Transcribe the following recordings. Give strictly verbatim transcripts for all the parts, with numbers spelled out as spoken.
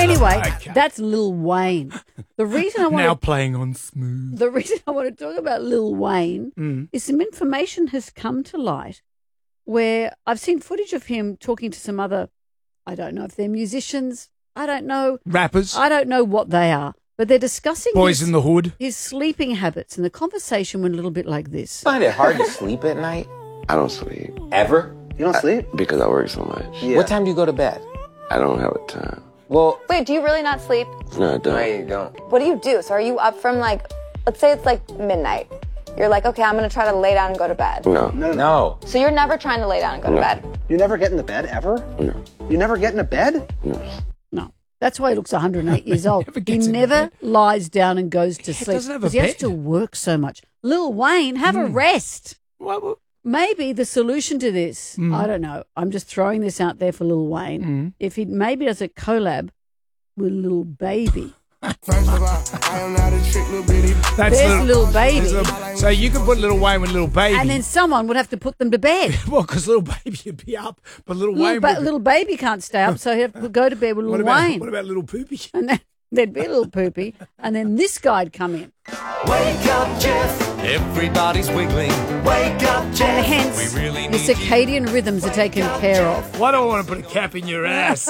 Anyway, Okay. that's Lil Wayne. The reason I want Now to, playing on smooth. the reason I want to talk about Lil Wayne Mm. is some information has come to light where I've seen footage of him talking to some other, I don't know if they're musicians, I don't know, Rappers, I don't know what they are, but they're discussing boys his, in the hood. his sleeping habits, and the conversation went a little bit like this. Find it hard to sleep at night? I don't sleep Ever? You don't sleep? because I work so much. Yeah. What time do you go to bed? I don't have a time. Well, Wait, do you really not sleep? No, I don't. no, you don't. What do you do? So are you up from like, let's say it's like midnight. You're like, okay, I'm going to try to lay down and go to bed. No. No, no, no. No. So you're never trying to lay down and go to No. bed? You never get in the bed, ever? No. You never get in a bed? No. No. That's why he looks one hundred eight years old. Never He gets in never lies down and goes to Yeah, he sleep doesn't have a because he has bed. to work so much. Lil Wayne, have a rest. What, what? Maybe the solution to this, I don't know. I'm just throwing this out there for Lil Wayne. If he maybe does a collab with Lil Baby. First of all, I am not a trick little bitty. That's There's Lil Baby. there's a- so you can put Little Wayne with Little Baby. And then someone would have to put them to bed. well, because Little Baby would be up, but Little Little, Wayne ba- would be- little Baby can't stay up, so he'd have to go to bed with what Lil about, Wayne. What about Little Poopy? And then there'd be a little poopy, and then this guy'd come in. Wake up, Jeff. Everybody's wiggling. Wake up, Jeff. And hence, We really your need you. circadian rhythms are taken care of. Why do I want to put a cap in your ass?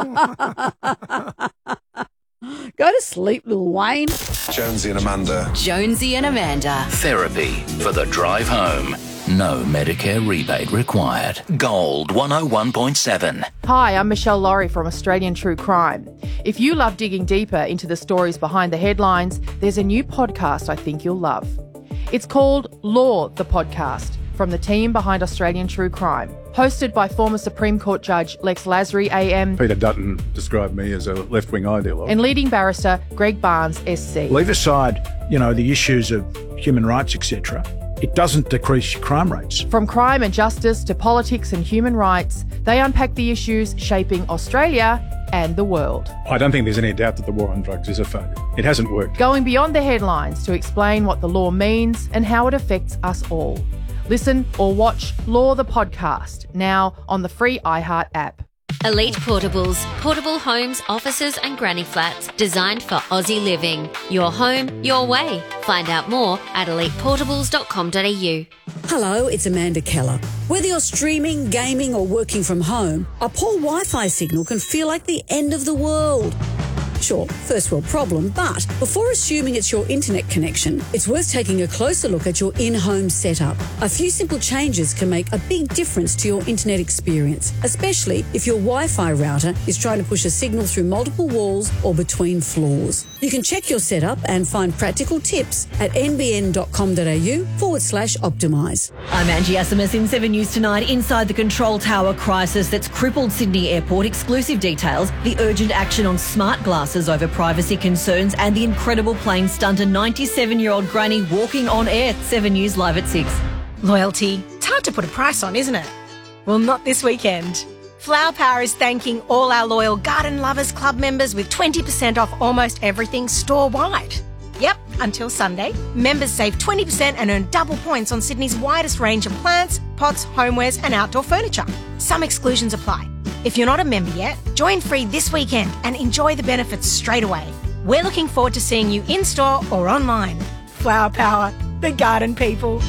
Go to sleep, Lil Wayne. Jonesy and Amanda. Jonesy and Amanda. Therapy for the drive home. No Medicare rebate required. Gold one oh one point seven. Hi, I'm Michelle Laurie from Australian True Crime. If you love digging deeper into the stories behind the headlines, there's a new podcast I think you'll love. It's called Law, the Podcast, from the team behind Australian True Crime. Hosted by former Supreme Court Judge Lex Lasry A M Peter Dutton described me as a left-wing ideologue. and leading barrister Greg Barnes S C. Leave aside, you know, the issues of human rights, et cetera. It doesn't decrease crime rates. From crime and justice to politics and human rights, they unpack the issues shaping Australia and the world. I don't think there's any doubt that the war on drugs is a failure. It hasn't worked. Going beyond the headlines to explain what the law means and how it affects us all. Listen or watch Law the Podcast, now on the free iHeart app. Elite Portables, portable homes, offices and granny flats designed for Aussie living. Your home, your way. Find out more at elite portables dot com dot a u. Hello, it's Amanda Keller. Whether you're streaming, gaming or working from home, a poor Wi-Fi signal can feel like the end of the world. Sure, first world problem, but before assuming it's your internet connection, it's worth taking a closer look at your in-home setup. A few simple changes can make a big difference to your internet experience, especially if your Wi-Fi router is trying to push a signal through multiple walls or between floors. You can check your setup and find practical tips at n b n dot com dot a u forward slash optimise. I'm Angie Asimus in seven News Tonight. Inside the control tower crisis that's crippled Sydney Airport, exclusive details, the urgent action on smart glasses over privacy concerns and the incredible plane stunt a ninety-seven-year-old granny walking on air. seven News live at six. Loyalty. It's hard to put a price on, isn't it? Well, not this weekend. Flower Power is thanking all our loyal Garden Lovers Club members with twenty percent off almost everything store-wide. Yep, until Sunday. Members save twenty percent and earn double points on Sydney's widest range of plants, pots, homewares and outdoor furniture. Some exclusions apply. If you're not a member yet, join free this weekend and enjoy the benefits straight away. We're looking forward to seeing you in-store or online. Flower Power, the garden people.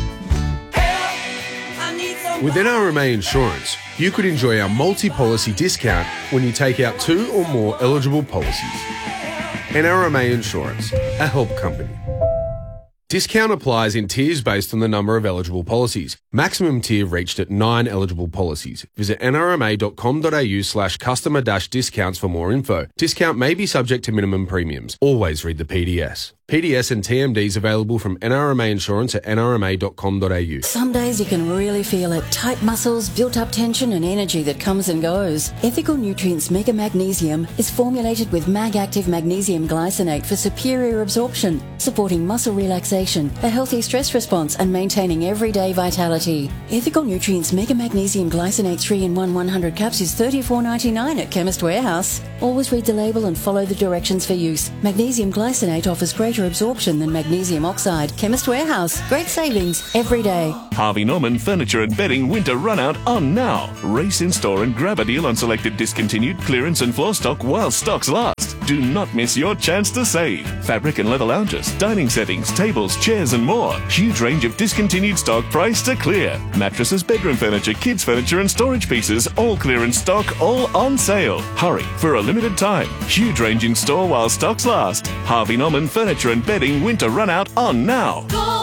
With N R M A Insurance, you could enjoy our multi-policy discount when you take out two or more eligible policies. N R M A Insurance, a help company. Discount applies in tiers based on the number of eligible policies. Maximum tier reached at nine eligible policies. Visit n r m a dot com dot a u slash customer dash discounts for more info. Discount may be subject to minimum premiums. Always read the P D S. P D S and T M Ds available from N R M A Insurance at n r m a dot com dot a u. Some days you can really feel it. Tight muscles, built-up tension and energy that comes and goes. Ethical Nutrients Mega Magnesium is formulated with Mag-Active Magnesium Glycinate for superior absorption, supporting muscle relaxation, a healthy stress response and maintaining everyday vitality. Ethical Nutrients Mega Magnesium Glycinate three in one one hundred caps is thirty-four ninety-nine at Chemist Warehouse. Always read the label and follow the directions for use. Magnesium Glycinate offers greater absorption than magnesium oxide. Chemist Warehouse. Great savings every day. Harvey Norman Furniture and Bedding Winter Runout on now. Race in store and grab a deal on selected discontinued, clearance and floor stock while stocks last. Do not miss your chance to save. Fabric and leather lounges, dining settings, tables, chairs and more. Huge range of discontinued stock priced to clear. Mattresses, bedroom furniture, kids furniture and storage pieces, all clearance stock, all on sale. Hurry, for a limited time. Huge range in store while stocks last. Harvey Norman Furniture and Bedding winter run out on now.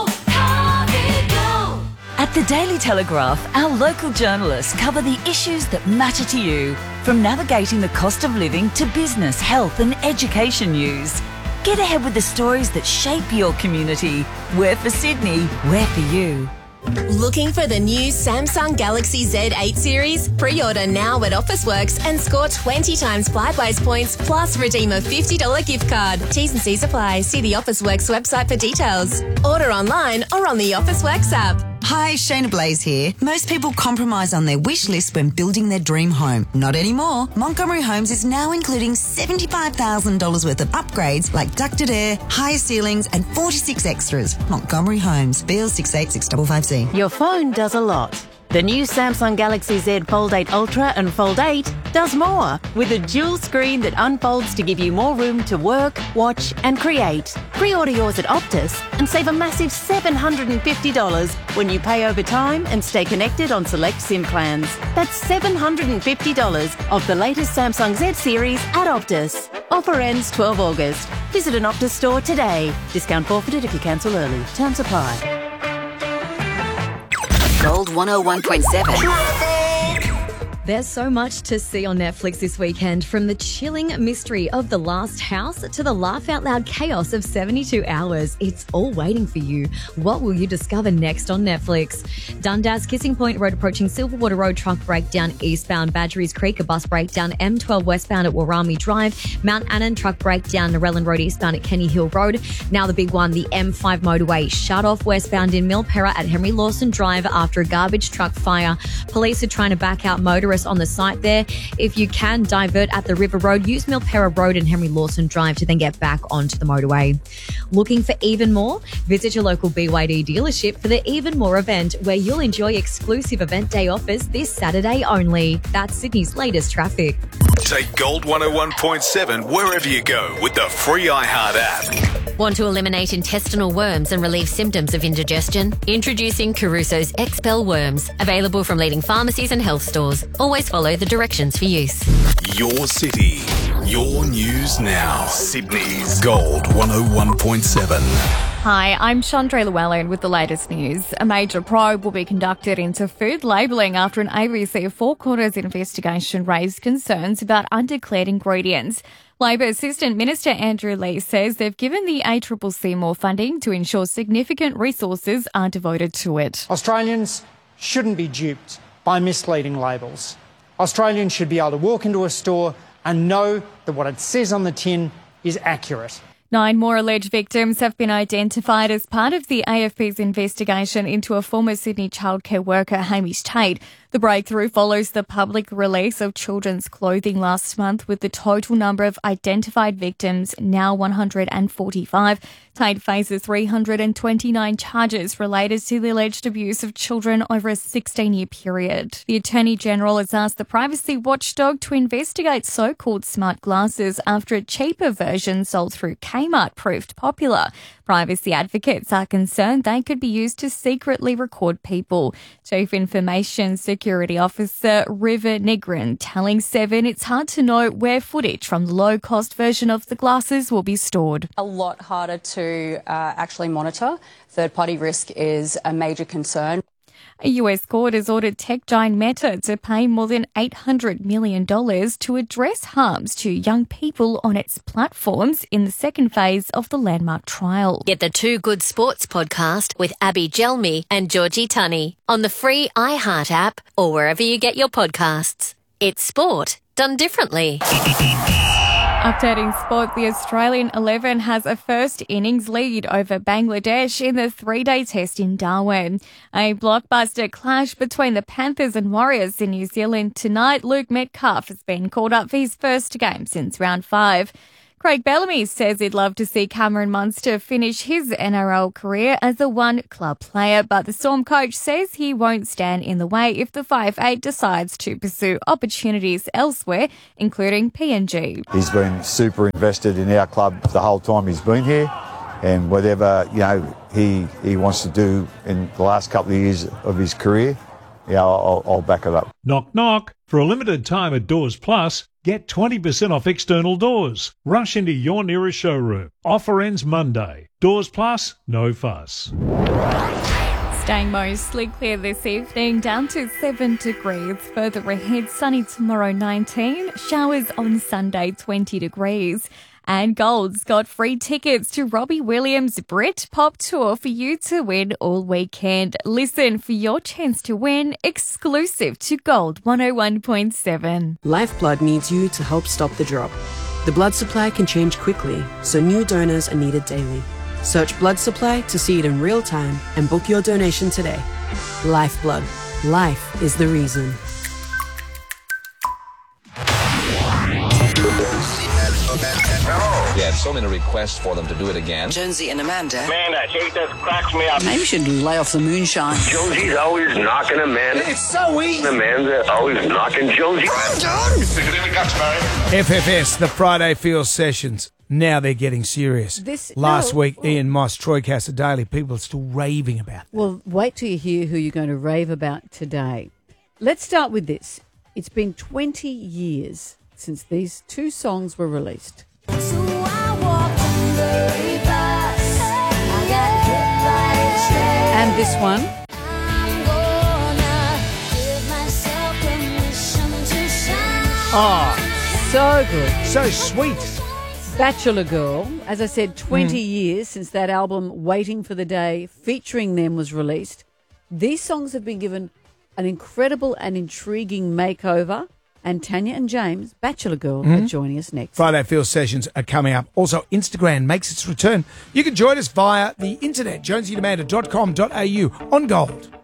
At the Daily Telegraph, our local journalists cover the issues that matter to you, from navigating the cost of living to business, health and education news. Get ahead with the stories that shape your community. We're for Sydney, we're for you. Looking for the new Samsung Galaxy Z eight series? Pre-order now at Officeworks and score twenty times Flybuys points plus redeem a fifty dollars gift card. T's and C's apply. See the Officeworks website for details. Order online or on the Officeworks app. Hi, Shayna Blaze here. Most people compromise on their wish list when building their dream home. Not anymore. Montgomery Homes is now including seventy-five thousand dollars worth of upgrades like ducted air, higher ceilings and forty-six extras. Montgomery Homes, B L six eight six five five Z. Your phone does a lot. The new Samsung Galaxy Z Fold eight Ultra and Fold eight does more, with a dual screen that unfolds to give you more room to work, watch and create. Pre-order yours at Optus and save a massive seven hundred fifty dollars when you pay over time and stay connected on select SIM plans. That's seven hundred fifty dollars of the latest Samsung Z series at Optus. Offer ends twelve August. Visit an Optus store today. Discount forfeited if you cancel early. Terms apply. Gold one oh one point seven. There's so much to see on Netflix this weekend, from the chilling mystery of The Last House to the laugh-out-loud chaos of seventy-two hours. It's all waiting for you. What will you discover next on Netflix? Dundas Kissing Point Road approaching Silverwater Road, truck breakdown eastbound Badgerys Creek, a bus breakdown M twelve westbound at Warrami Drive, Mount Annan truck breakdown Narellan Road eastbound at Kenny Hill Road. Now the big one, the M five motorway shut off westbound in Milperra at Henry Lawson Drive after a garbage truck fire. Police are trying to back out motorists on the site there. If you can divert at the River Road, use Milperra Road and Henry Lawson Drive to then get back onto the motorway. Looking for even more? Visit your local B Y D dealership for the Even More event, where you'll enjoy exclusive event day offers this Saturday only. That's Sydney's latest traffic. Take Gold one oh one point seven wherever you go with the free iHeart app. Want to eliminate intestinal worms and relieve symptoms of indigestion? Introducing Caruso's Expel Worms, available from leading pharmacies and health stores. Always follow the directions for use. Your city, your news now. Sydney's Gold one oh one point seven. Hi, I'm Chandra Llewellyn with the latest news. A major probe will be conducted into food labelling after an A B C Four Quarters investigation raised concerns about undeclared ingredients. Labor Assistant Minister Andrew Leigh says they've given the A C C C more funding to ensure significant resources are devoted to it. Australians shouldn't be duped by misleading labels. Australians should be able to walk into a store and know that what it says on the tin is accurate. Nine more alleged victims have been identified as part of the A F P's investigation into a former Sydney childcare worker, Hamish Tate. The breakthrough follows the public release of children's clothing last month, with the total number of identified victims now one hundred forty-five. Tate faces three hundred twenty-nine charges related to the alleged abuse of children over a sixteen-year period. The Attorney-General has asked the privacy watchdog to investigate so-called smart glasses after a cheaper version sold through Kmart proved popular. Privacy advocates are concerned they could be used to secretly record people. Chief Information Security Officer River Nigran telling Seven it's hard to know where footage from the low-cost version of the glasses will be stored. A lot harder to uh, actually monitor. Third-party risk is a major concern. A U S court has ordered tech giant Meta to pay more than eight hundred million dollars to address harms to young people on its platforms in the second phase of the landmark trial. Get the Two Good Sports podcast with Abby Gelmi and Georgie Tunney on the free iHeart app or wherever you get your podcasts. It's sport done differently. Updating sport, the Australian eleven has a first innings lead over Bangladesh in the three-day test in Darwin. A blockbuster clash between the Panthers and Warriors in New Zealand tonight. Luke Metcalf has been called up for his first game since round five. Craig Bellamy says he'd love to see Cameron Munster finish his N R L career as a one-club player, but the Storm coach says he won't stand in the way if the five eight decides to pursue opportunities elsewhere, including P N G. He's been super invested in our club the whole time he's been here, and whatever, you know, he he wants to do in the last couple of years of his career, yeah, I'll, I'll back it up. Knock, knock. For a limited time at Doors Plus, get twenty percent off external doors. Rush into your nearest showroom. Offer ends Monday. Doors Plus, no fuss. Staying mostly clear this evening, down to seven degrees. Further ahead, sunny tomorrow, nineteen. Showers on Sunday, twenty degrees. And Gold's got free tickets to Robbie Williams' Brit Pop Tour for you to win all weekend. Listen for your chance to win, exclusive to Gold one oh one point seven. Lifeblood needs you to help stop the drop. The blood supply can change quickly, so new donors are needed daily. Search blood supply to see it in real time and book your donation today. Lifeblood. Life is the reason. We had so many requests for them to do it again. Jonesy and Amanda. Man, that shit just cracks me up. Maybe we should lay off the moonshine. Jonesy's always knocking Amanda. It's so easy. Amanda always knocking Jonesy. I'm done. Stick it in the guts, Barry. F F S, the Friday Field Sessions. Now they're getting serious. This- Last no, week, well- Ian Moss, Troy Casadale, people are still raving about it. Well, wait till you hear who you're going to rave about today. Let's start with this. It's been twenty years since these two songs were released. And this one. Oh, so good. So sweet. Bachelor Girl. As I said, twenty years since that album, Waiting for the Day, featuring them was released. These songs have been given an incredible and intriguing makeover. And Tanya and James, Bachelor Girl, Mhm. are joining us next. Friday Field Sessions are coming up. Also, Instagram makes its return. You can join us via the internet, jonesy and amanda dot com dot a u on Gold.